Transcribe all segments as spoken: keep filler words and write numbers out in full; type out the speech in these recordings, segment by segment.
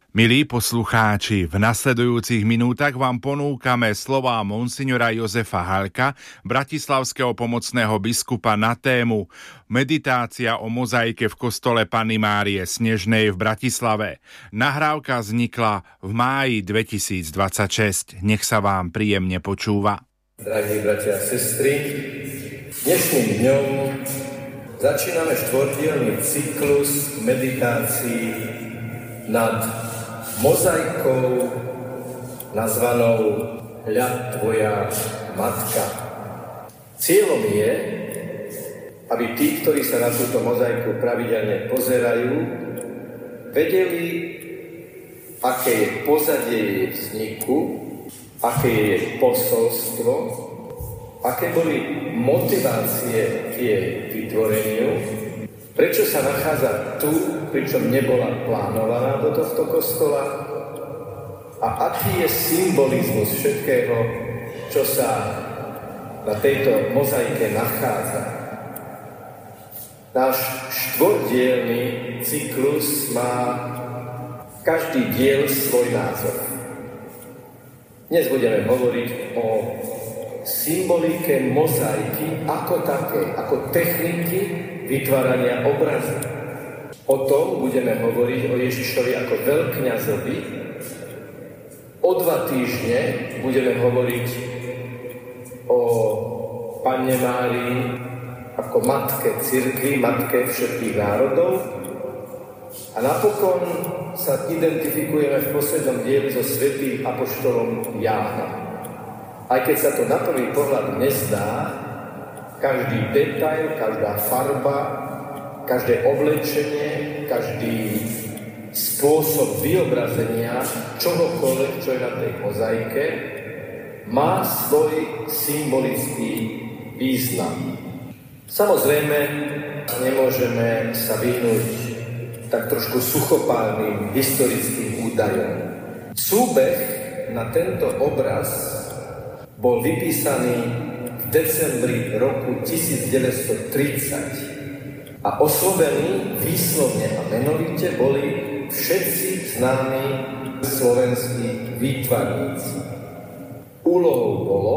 Milí poslucháči, v nasledujúcich minútach vám ponúkame slová monsignora Jozefa Halka, bratislavského pomocného biskupa na tému Meditácia o mozaike v kostole Panny Márie Snežnej v Bratislave. Nahrávka vznikla v máji dvetisícdvadsaťšesť. Nech sa vám príjemne počúva. Drahí bratia a sestry, dnešným dňom začíname štvordielny cyklus meditácií nad mozaikou nazvanou Hľa tvoja matka. Cieľom je, aby tí, ktorí sa na túto mozaiku pravidelne pozerajú, vedeli, aké je pozadie jej vzniku, aké je jej posolstvo, aké boli motivácie k jej vytvoreniu, prečo sa nachádza tu, pričom nebola plánovaná do tohto kostola, a aký je symbolizmus všetkého, čo sa na tejto mozaike nachádza. Náš štvordielny cyklus má každý diel svoj názor. Dnes budeme hovoriť o symbolike mozaiky ako také, ako techniky vytvárania obrazu. O tom budeme hovoriť o Ježišovi ako veľkňazovi. O dva týždne budeme hovoriť o Panne Márii ako matke cirkvi, matke všetkých národov. A napokon sa identifikujeme v poslednom dieli so svätým apoštolom Jánom. Aj keď sa to na prvý pohľad nezdá, každý detail, každá farba, každé oblečenie, každý spôsob vyobrazenia čohokoľvek, čo je na tej mozaike, má svoj symbolický význam. Samozrejme, nemôžeme sa vyhnúť tak trošku suchopárnym historickým údajom. Súbeh na tento obraz bol vypísaný v decembri roku devätnásťstotridsať a oslovení výslovne a menovite boli všetci známi slovenskí výtvarníci. Úlohou bolo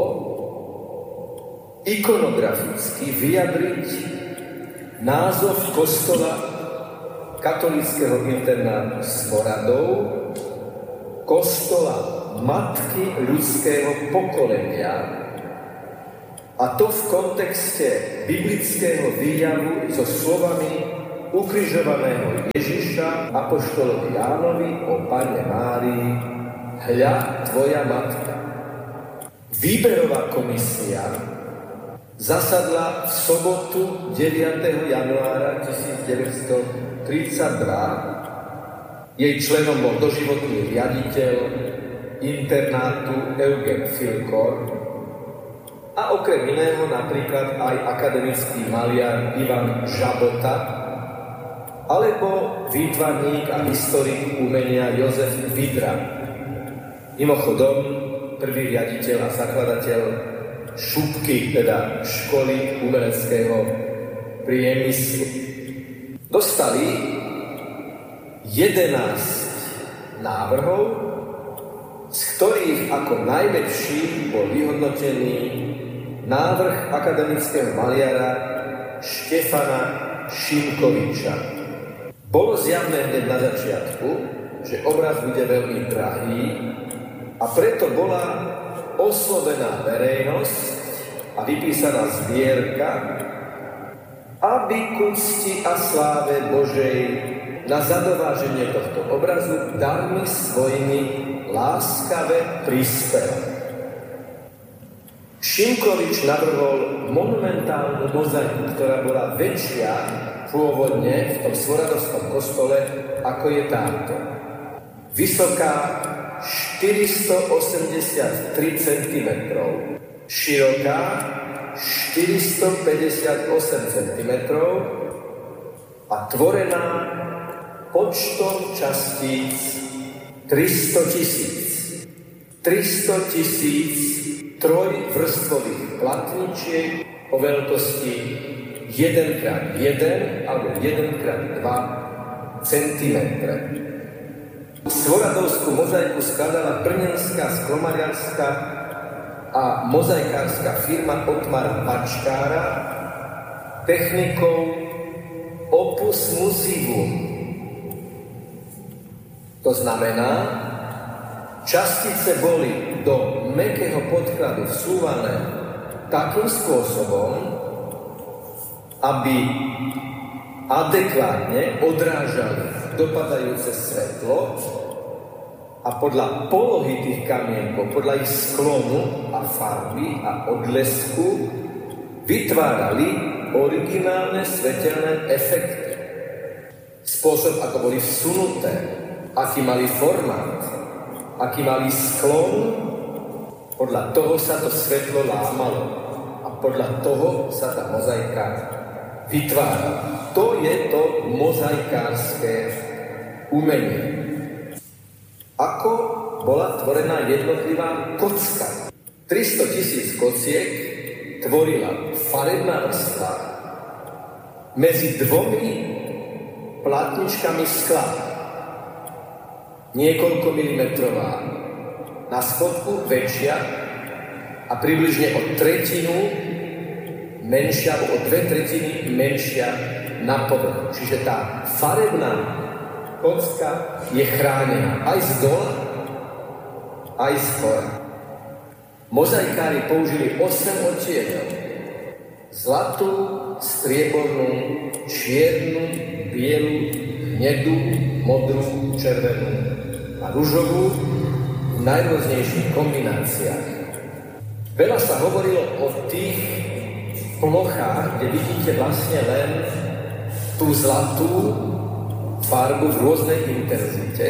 ikonograficky vyjadriť názov kostola katolického internátu Svoradov, kostola Matky ľudského pokolenia, a to v kontexte biblického výjavu so slovami ukrižovaného Ježiša apoštolovi Jánovi o Panne Márii Hľa tvoja matka. Výberová komisia zasadla v sobotu deviateho januára devätnásťstotridsaťdva. Jej členom bol doživotný riaditeľ internátu Eugen Filkor a okrem iného napríklad aj akademický maliar Ivan Žabota alebo výtvarník a historik umenia Jozef Vidra. Mimochodom, prvý riaditeľ a zakladateľ šupky, teda školy umeleckého priemyslu. Dostali jedenásť návrhov, z ktorých ako najlepší bol vyhodnotený návrh akademického maliara Štefana Šimkoviča. Bolo zjavné hneď na začiatku, že obraz bude veľmi drahý, a preto bola oslovená verejnosť a vypísaná zbierka, aby ku cti a sláve Božej na zadováženie tohto obrazu darmi svojimi láskave prispel. Šimkovič navrhol monumentálnu mozaiku, ktorá bola väčšia pôvodne v tom svoradovskom kostole, ako je táto. Vysoká štyristoosemdesiattri centimetrov, široká štyristopäťdesiatosem centimetrov a tvorená počtom častíc tristo tisíc. tristo tisíc trojvrstvových platničiek o veľkosti jeden krát jeden alebo jeden krát dva centimetre. Svoradovskú mozaiku skladala brnenská sklomariarská a mozaikárska firma Ottmara Pačkára technikou opus musivum. To znamená, častice boli do mäkkého podkladu vsúvané takým spôsobom, aby adekvátne odrážali dopadajúce svetlo a podľa polohy tých kamienkov, podľa ich sklonu a farby a odlesku vytvárali originálne svetelné efekty. Spôsob, ako boli vsunuté, aký mali formát, aký mali sklon, podľa toho sa to svetlo lámalo a podľa toho sa tá mozaika vytvára. To je to mozaikárske umenie. Ako bola tvorená jednotlivá kocka. tristo tisíc kociek tvorila farebná vrstva medzi dvomi platničkami skla. Niekoľko milimetrová na spodku väčšia a približne o tretinu menšia, alebo o dve tretiny menšia na povrchu. Čiže tá farebná kocka je chránená aj z dola, aj z hora. Mozaikári použili osem odtieňov. Zlatú, striebornú, čiernu, bielu, hnedú, modrú, červenú a ružovú v najrôznejších kombináciách. Veľa sa hovorilo o tých plochách, kde vidíte vlastne len tú zlatú farbu v rôznej intenzite.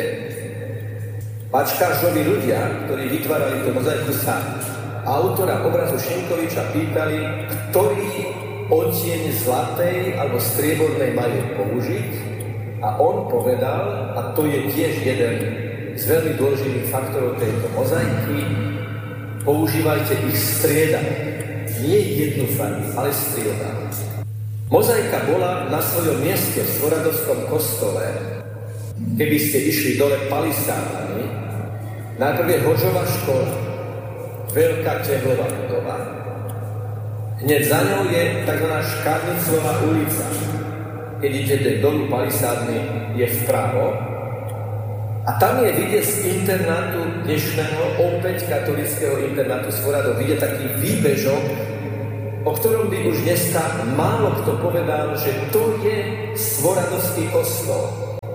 Pačkářovi ľudia, ktorí vytvárali tú mozaiku, sa autora obrazu Šimkoviča pýtali, ktorý odtieň zlatej alebo striebornej majú použiť, a on povedal, a to je tiež jeden z veľmi dôležitých faktorov tejto mozaiky, používajte ich striedane. Nie jednu farbu, ale striedane. Mozaika bola na svojom mieste v Svoradovskom kostole. Keby ste išli dole palisádami, najprv je Hožová škola, veľká tehlová budova. Hneď za ňou je tzv. Škarnicová ulica. Keď idete dolu palisádny, je vpravo. A tam je vidieť z internátu dnešného, opäť katolického internátu Svoradov, vidieť taký výbežok, o ktorom by už dneska málo kto povedal, že to je Svoradovský kostol.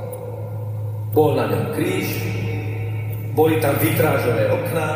Bol na ňom kríž, boli tam vitrážové okná,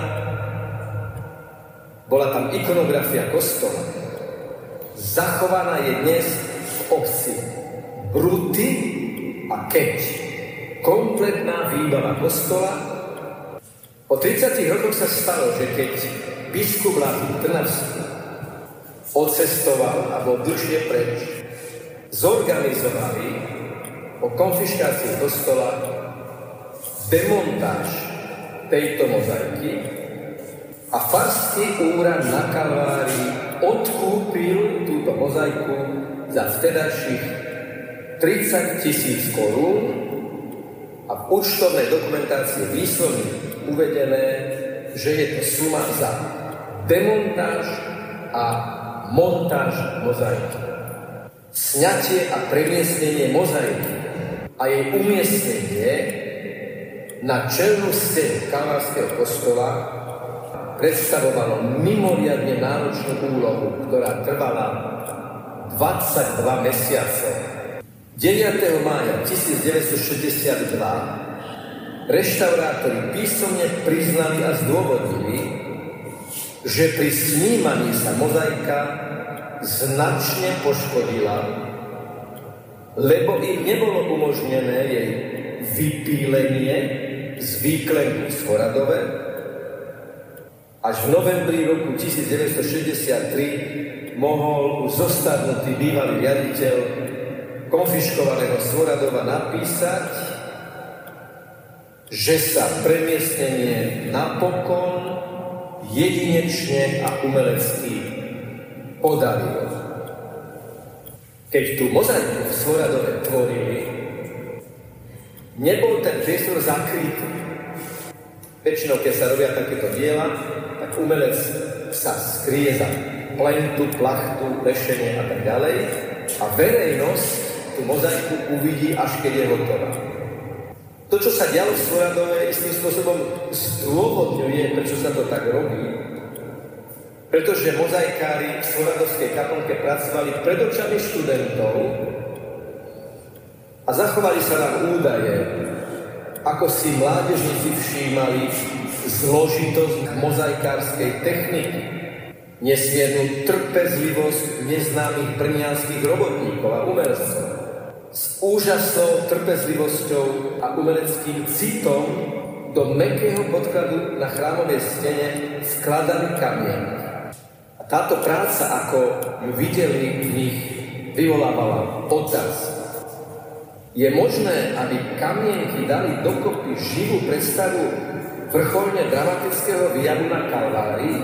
bola tam ikonografia kostola. Zachovaná je dnes v obci Bruty a Keď. Kompletná výbava kostola. Po tridsiatich rokoch sa stalo, že keď biskup Lázár Trnavský odcestoval a bol dlhšie preč, zorganizovali po konfiškácii kostola demontáž tejto mozaiky a farský úrad na Kalvárii odkúpil túto mozaiku za vtedajších tridsať tisíc korún a v účtovnej dokumentácii výslovne uvedené, že je to suma za demontáž a montáž mozaiky. Sňatie a premiestnenie mozaiky a jej umiestnenie na čelnú stenu Kalvárskeho kostola predstavovalo mimoriadne náročnú úlohu, ktorá trvala dvadsaťdva mesiacov. deviateho mája tisícdeväťstošesťdesiatdva reštaurátori písomne priznali a zdôvodnili, že pri snímaní sa mozaika značne poškodila, lebo im nebolo umožnené jej vypílenie z výklenku v Svoradove. Až v novembri roku tisícdeväťstošesťdesiattri mohol už zostarnutý bývalý riaditeľ konfiškovaného Svoradova napísať, že sa premiestnenie napokon jedinečne a umelecky podarilo. Keď tú mozaiku v Svoradove tvorili, nebol ten priestor zakrytý. Väčšinou, keď sa robia takéto diela, tak umelec sa skrie za plentu, plachtu, lešenie a tak ďalej a verejnosť tú mozaiku uvidí, až keď je hotová. To, čo sa dialo v Svoradove, istým spôsobom zdôvodňuje, prečo sa to tak robí. Pretože mozaikári v Svoradovskej kaplnke pracovali pred očami študentov a zachovali sa nám údaje, ako si mládežníci všímali zložitosť mozaikárskej techniky, nesmiernu trpezlivosť neznámych brnianskych robotníkov a umelcov. S úžasnou trpezlivosťou a umeleckým citom do mäkkého podkladu na chrámovej stene vkladali kamienky. A táto práca, ako ju videli v nich, vyvolávala otázku. Je možné, aby kamienky dali dokopy živú predstavu vrcholne dramatického výjavu na Kalvárii?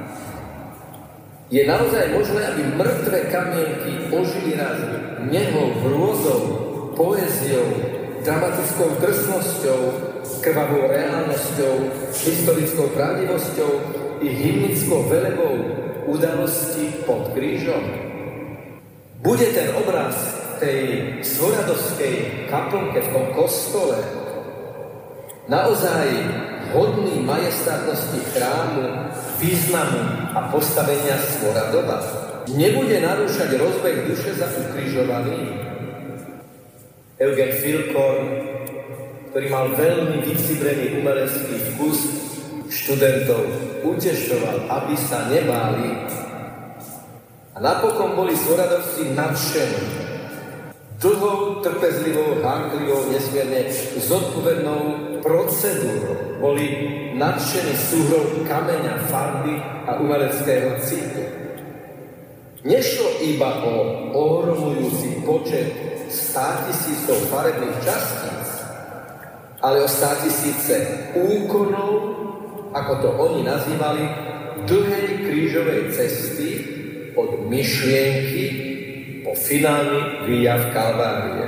Je naozaj možné, aby mŕtve kamienky ožili raz nehou, hrôzou, poéziou, dramatickou drsnosťou, krvavou reálnosťou, historickou pravdivosťou i hymnickou velebou udalosti pod krížom? Bude ten obraz tej svoradovskej kaplnke v tom kostole naozaj hodný majestátnosti chrámu, významu a postavenia Svoradova? Nebude narúšať rozbeh duše za ukrižovaný? Eugen Filkorn, ktorý mal veľmi vycibrený umelecký vkus, študentov utešoval, aby sa nebáli. A napokon boli Svoradovci nadšení dlhou, trpezlivou, hanklivou, nesmierne zodpovednou procedúrou. Boli nadšení súhrou kameňa, farby a umeleckého citu. Nešlo iba o ohromujúci počet státisícov farebných častíc, ale o státisíce úkonov, ako to oni nazývali, dlhej krížovej cesty od myšlienky po finálny výjav Kalvárie.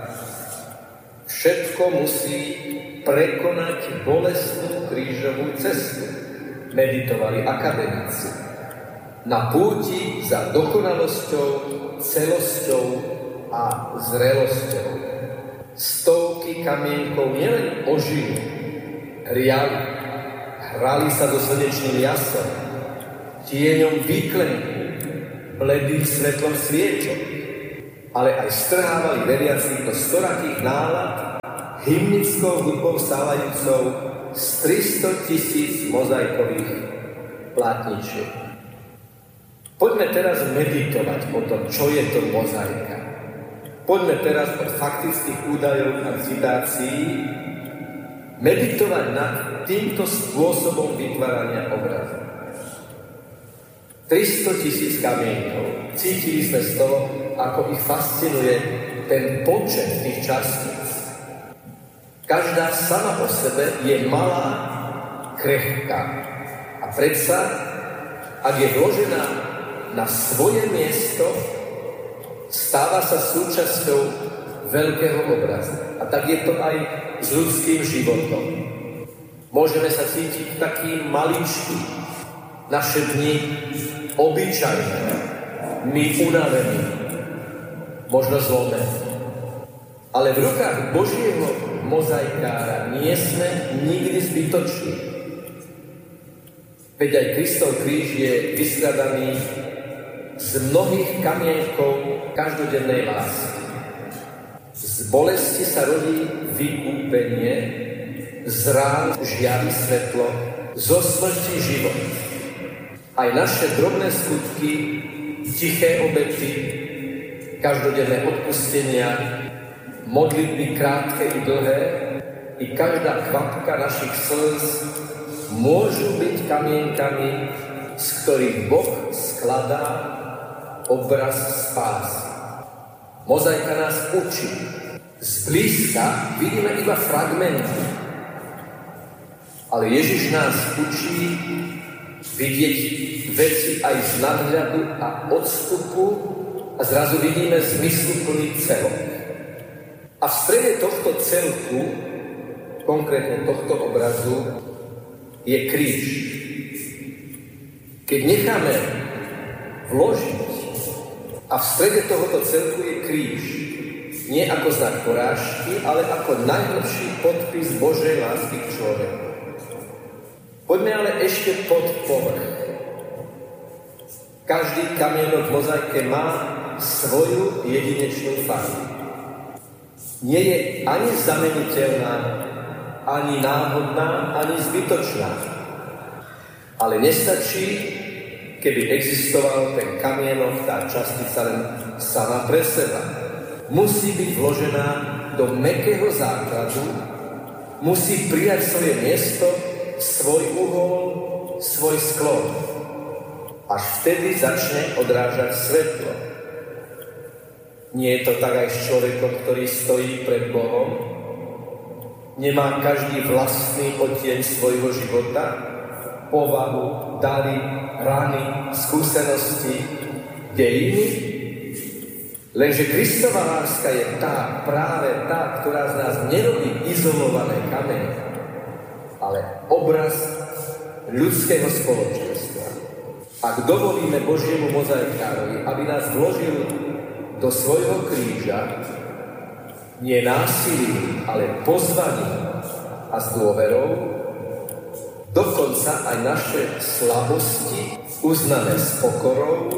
Všetko musí prekonať bolestnú krížovú cestu, meditovali akademici. Na púti za dokonalosťou, celosťou a zrelosťou. Stovky kamienkov nielen ožili, hriali, hrali sa so slnečným jasom, tieňom výklenku, bledým svetlom sviečok, ale aj strhávali veriaci do storakých nálad hymnickou hudbou stávajúcou z tristo tisíc mozaikových plátničiek. Poďme teraz meditovať o tom, čo je to mozaika. Poďme teraz od faktických údajov a citácií meditovať nad týmto spôsobom vytvárania obrazu. tristo tisíc kamienkov. Cítili sme z toho, ako ich fascinuje ten počet tých častíc. Každá sama o sebe je malá, krehká. A predsa, ak je vložená na svoje miesto, stáva sa súčasťou veľkého obrazu. A tak je to aj s ľudským životom. Môžeme sa cítiť taký maličký, naše dni obyčajné, my unavení, možno zlomení. Ale v rukách Božieho mozaikára nie sme nikdy zbytoční. Veď aj Kristov kríž je vyskladaný z mnohých kamienkov každodennej lásky. Z bolesti sa rodí vykúpenie, z rán žiari svetlo, zo smrti život. Aj naše drobné skutky, tiché obety, každodenné odpustenia, modlitby krátke i dlhé, i každá kvapka našich slz môžu byť kamienkami, z ktorých Boh skladá obraz spásy. Mozaika nás učí. Zblízka vidíme iba fragmenty, ale Ježiš nás učí vidieť veci aj z nadhľadu a odstupu a zrazu vidíme zmysluplný celok. A A v strede tohto celku, konkrétne tohto obrazu, je kríž. Keď necháme vložiť a v strede tohoto celku je kríž, nie ako znak porážky, ale ako najlepší podpis Božej lásky k človeku. Poďme ale ešte pod povrch. Každý kamienok v mozaike má svoju jedinečnú farbu. Nie je ani zameniteľná, ani náhodná, ani zbytočná. Ale nestačí, keby existoval ten kamienok, tá častica len sama pre seba. Musí byť vložená do mäkkého základu, musí prijať svoje miesto, svoj uhol, svoj sklon. Až vtedy začne odrážať svetlo. Nie je to tak aj s človekom, ktorý stojí pred Bohom? Nemá každý vlastný odtieň svojho života? Povahu, dary, rany, skúsenosti, dejiny? Lenže Kristova láska je tá, práve tá, ktorá z nás nerobí izolované kamene, ale obraz ľudského spoločenstva. Ak dovolíme Božiemu mozaikárovi, aby nás vložil do svojho kríža, nie násilím, ale pozvaním a s dôverou, dokonca aj naše slabosti, uznané s pokorou,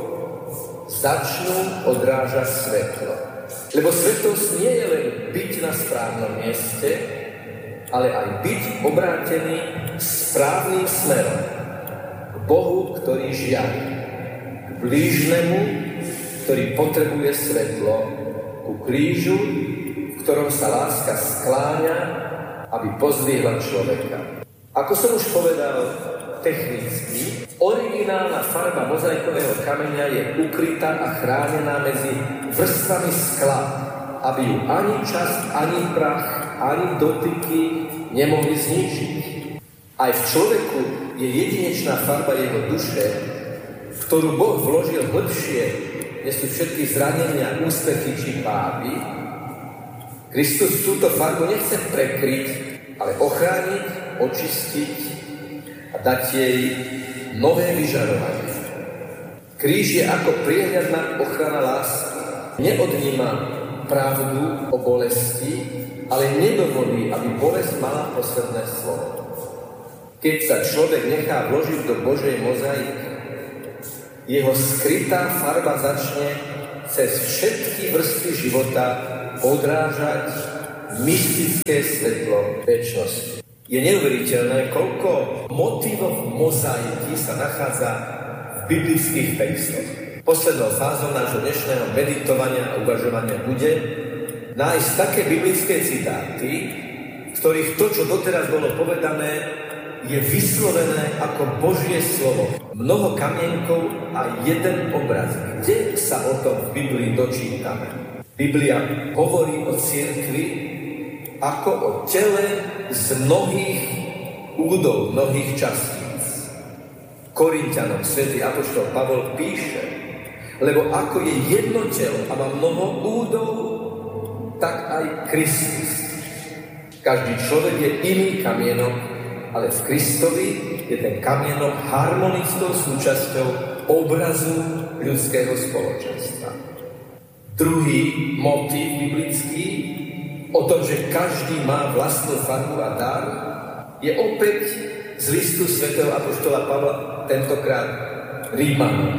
začnú odrážať svetlo. Lebo svetosť nie je len byť na správnom mieste, ale aj byť obrátený správnym smerom k Bohu, ktorý žiari, k blížnemu, ktorý potrebuje svetlo, ku krížu, v ktorom sa láska skláňa, aby pozdvihla človeka. Ako som už povedal, technicky, originálna farba mozaikového kameňa je ukrytá a chránená medzi vrstvami skla, aby ju ani čas, ani prach, ani dotyky nemohli zničiť. Aj v človeku je jedinečná farba jeho duše, ktorú Boh vložil hlbšie, než sú všetky zranenia, úspechy či pády. Kristus túto farbu nechce prekryť, ale ochrániť, očistiť a dať jej nové vyžarovanie. Kríž je ako priehľadná ochrana lásky. Neodníma pravdu o bolesti, ale nedovolí, aby bolesť mala posledné slovo. Keď sa človek nechá vložiť do Božej mozaiky, jeho skrytá farba začne cez všetky vrstvy života odrážať mystické svetlo večnosti. Je neuveriteľné, koľko motivov mozaiky sa nachádza v biblických textoch. Poslednou fázou nášho dnešného meditovania a uvažovania bude nájsť také biblické citáty, v ktorých to, čo doteraz bolo povedané, je vyslovené ako Božie slovo. Mnoho kamienkov a jeden obraz. Kde sa o tom v Biblii dočítame? Biblia hovorí o cirkvi ako o tele z mnohých údov, mnohých častíc. Korinťanom svätý apoštol Pavol píše, lebo ako je jedno telo a má mnoho údov, tak aj Kristus. Každý človek je iný kamienok, ale v Kristovi je ten kamienok harmonickou súčasťou obrazu ľudského spoločenstva. Druhý motív biblický o tom, že každý má vlastnú farbu a dar, je opäť z listu svätého apoštola Pavla, tentokrát Rímanom.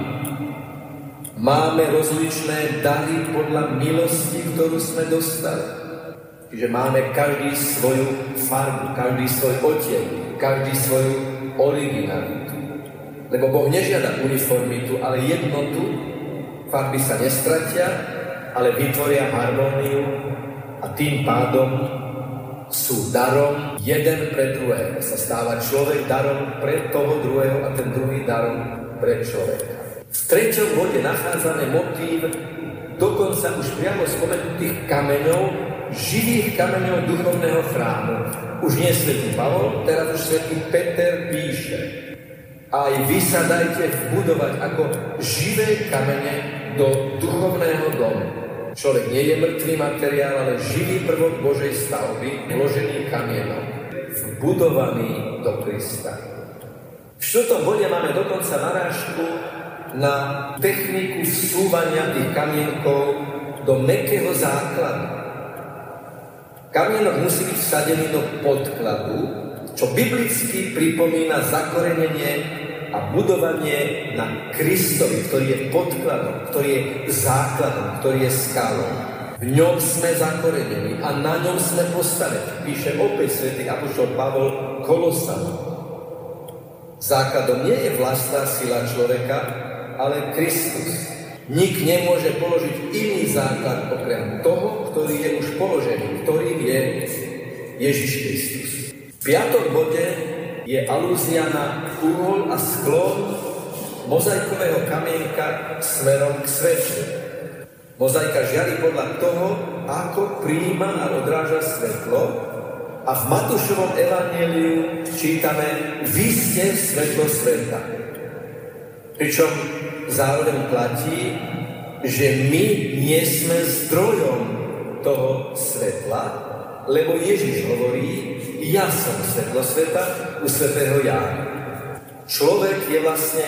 Máme rozličné dary podľa milosti, ktorú sme dostali. Čiže máme každý svoju farbu, každý svoj odtieň, každý svoju originalitu. Lebo Boh nežiada uniformitu, ale jednotu. Farby sa nestratia, ale vytvoria harmóniu a tým pádom sú darom jeden pre druhého. Sa stáva človek darom pre toho druhého a ten druhý darom pre človeka. V treťom bode nachádzame motív dokonca už priamo spomenutých kameňov, živých kameňov duchovného chrámu. Už nie svätý Pavol, teraz už svätý Peter píše: aj vy sa dajte vbudovať ako živé kamene do duchovného domu. Človek nie je mŕtvý materiál, ale živý prvok Božej stavby, vložený kamienom, vbudovaný do Krista. V štvrtom bode máme dokonca narážku na techniku vsúvania tých kamienkov do mäkkého základu. Kamienok musí byť vsadený do podkladu, čo biblicky pripomína zakorenenie a budovanie na Kristovi, ktorý je podkladom, ktorý je základom, ktorý je skalou. V ňom sme zakorenení a na ňom sme postavení. Píše opäť svätý apoštol Pavol Kolosanom. Základom nie je vlastná sila človeka, ale Kristus. Nik nemôže položiť iný základ okrem toho, ktorý je už položený, ktorým je Ježiš Kristus. V piatom bode je alúzia na uhol a sklon mozaikového kamienka smerom k svetlu. Mozaika žiari podľa toho, ako prijíma a odráža svetlo, a v Matúšovom evanjeliu čítame: vy ste svetlo sveta. Pričom zároveň platí, že my nie sme zdrojom toho svetla, lebo Ježiš hovorí: ja som svetlo sveta, u svätého Jána. Človek je vlastne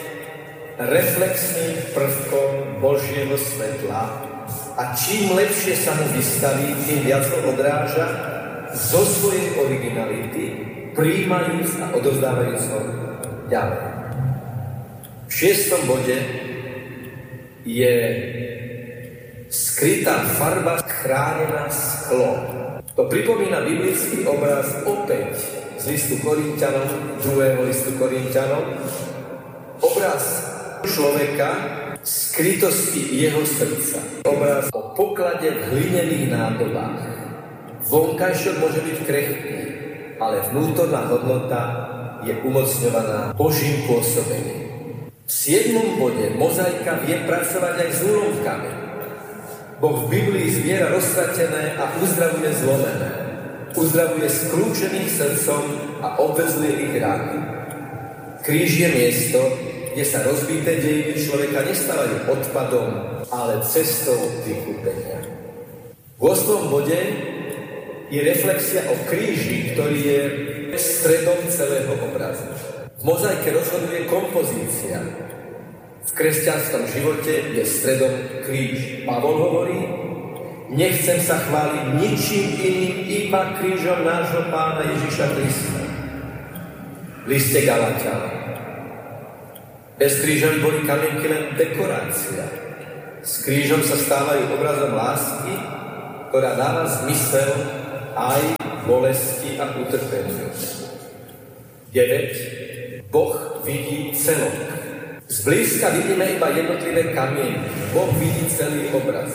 reflexným prvkom Božieho svetla a čím lepšie sa mu vystaví, tým viac ho odráža zo svojej originality, prijímajúc a odovzdávajúc ho ďalej. V šiestom bode je skrytá farba chránená sklom. To pripomína biblický obraz opäť z listu Korinťanom, druhého listu Korinťanom. Obraz človeka, skrytosti jeho srdca. Obraz o poklade v hlinených nádobách. Vonkajšok môže byť krehký, ale vnútorná hodnota je umocňovaná Božím pôsobením. V siedmom bode mozaika vie pracovať aj s úlomkami. Boh v Biblii zbiera roztratené a uzdravuje zlomené. Uzdravuje skľúčených srdcom a obvezuje ich rány. Kríž je miesto, kde sa rozbité dejiny človeka nestávajú odpadom, ale cestou vykúpenia. V ôsmom bode je reflexia o kríži, ktorý je stredom celého obrazu. V mozaike rozhoduje kompozícia. V kresťanskom živote je stredom kríž. Pavol hovorí: nechcem sa chváliť ničím iným, iba krížom nášho Pána Ježiša Krista. V liste Galatianom. Bez kríža boli kamienky len dekorácia. S krížom sa stávajú obrazom lásky, ktorá dáva zmysel aj bolesti a utrpeniu. deväť. Boh vidí celok. Zblízka vidíme iba jednotlivé kamienky. Boh vidí celý obraz.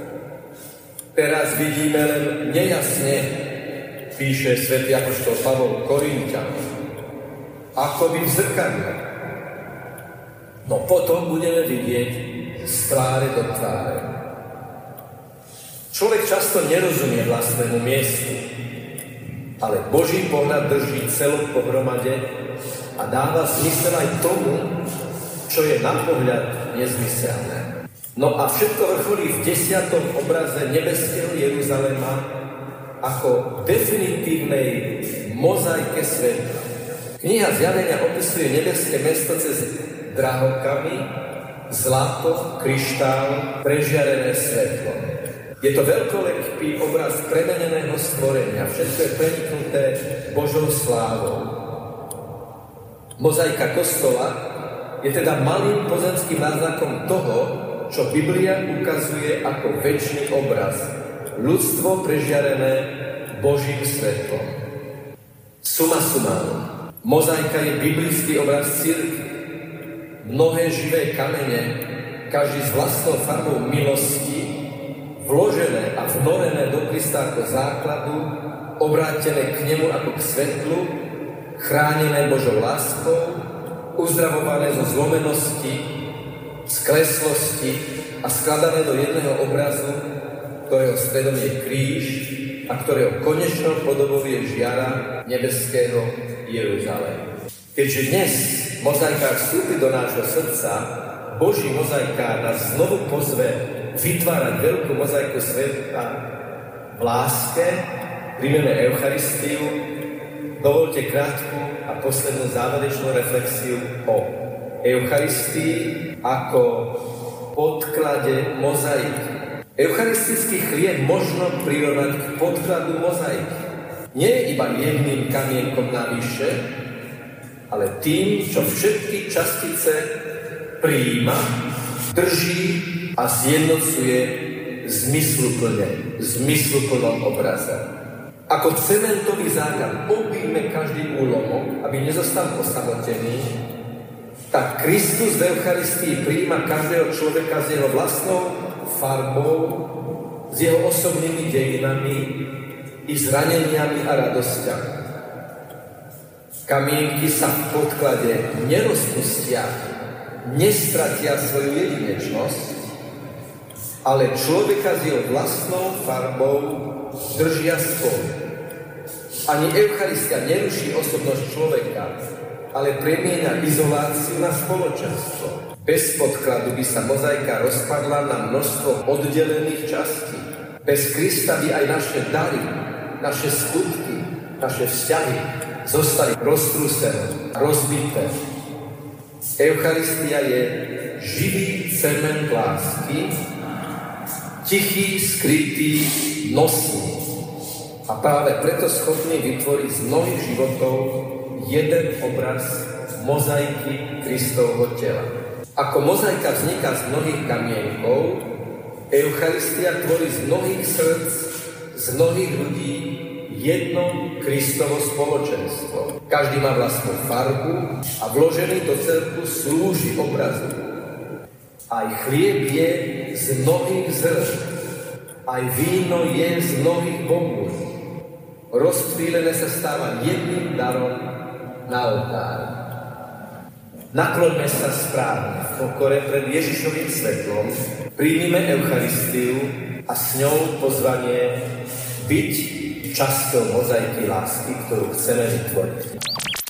Teraz vidíme len nejasne, píše svätý apoštol Pavol Korinťanom, ako by v zrkadle. No potom budeme vidieť z tváre do tváre. Človek často nerozumie vlastnému miestu, ale Boží pohľad drží celok pohromade a dáva zmysel aj tomu, čo je na pohľad nezmyselné. No a všetko vrcholí v desiatom obraze nebeského Jeruzalema ako definitívnej mozaike sveta. Kniha Zjavenia opisuje nebeské mesto cez drahokamy, zlato, kryštál, prežiarené svetlo. Je to veľkolepý obraz premeneného stvorenia. Všetko je preniknuté Božou slávou. Mozaika kostola je teda malým pozemským náznakom toho, čo Biblia ukazuje ako večný obraz. Ľudstvo prežiarené Božím svetlom. Suma sumárum. Mozaika je biblický obraz cirkvi. Mnohé živé kamene, každý s vlastnou farbou milosti, vložené a vnorené do Krista ako základu, obrátené k nemu ako k svetlu, chránené Božou láskou, uzdravované zo zlomenosti, skleslosti a skladané do jedného obrazu, ktorého stredom je kríž a ktorého konečnou podobou je žiara nebeského Jeruzalema. Keďže dnes mozaikár vstúpi do nášho srdca, Boží mozaikár nás znovu pozve vytvárať veľkú mozaiku sveta v láske, príjmeme Eucharistiu. Dovolte krátku a poslednú záverečnú reflexiu o Eucharistii ako podklade mozaiky. Eucharistický chlieb možno prirovnať k podkladu mozaiky. Nie iba jedným kamienkom navyše, ale tým, čo všetky častice prijíma, drží a zjednocuje zmysluplne, v zmysluplnom obraze. Ako cementový základ objíme každý úlomok, aby nezostal osamotený, tak Kristus v Eucharistii prijíma každého človeka s jeho vlastnou farbou, s jeho osobnými dejinami i zraneniami a radosťami. Kamienky sa v podklade nerozpustia, nestratia svoju jedinečnosť, ale človeka s jeho vlastnou farbou držia spolu. Ani Eucharistia neruší osobnosť človeka, ale premieňa izoláciu na spoločenstvo. Bez podkladu by sa mozaika rozpadla na množstvo oddelených častí. Bez Krista by aj naše dary, naše skutky, naše vzťahy zostali roztrúsené, rozbité. Eucharistia je živý cement lásky, tichý, skrytý, nosný. A práve preto schopný vytvoriť z mnohých životov jeden obraz mozaiky Kristovho tela. Ako mozaika vzniká z mnohých kamienkov, Eucharistia tvorí z mnohých srdc, z mnohých ľudí jedno Kristovo spoločenstvo. Každý má vlastnú farbu a vložený do cerkvu slúži obrazu. Aj chlieb je z mnohých zrn, aj víno je z mnohých bobúľ. Rozptýlené sa stáva jedným darom na oltári. Nakloňme sa správne v pokore pred Ježišovým svetlom, príjmime Eucharistiu a s ňou pozvanie byť časťou mozaiky lásky, ktorú chceme vytvoriť.